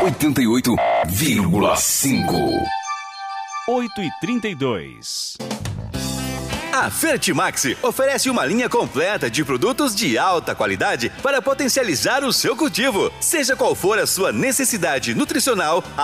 88,5. 8h32. A Fertimax oferece uma linha completa de produtos de alta qualidade para potencializar o seu cultivo. Seja qual for a sua necessidade nutricional,